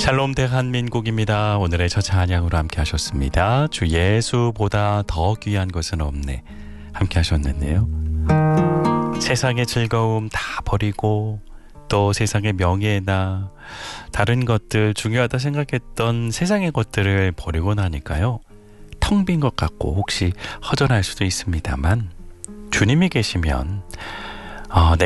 샬롬 대한민국입니다. 오늘의 첫 찬양으로 함께 하셨습니다. 주 예수보다 더 귀한 것은 없네. 함께 하셨는데요. 세상의 즐거움 다 버리고 또 세상의 명예나 다른 것들, 중요하다 생각했던 세상의 것들을 버리고 나니까요, 텅 빈 것 같고 혹시 허전할 수도 있습니다만, 주님이 계시면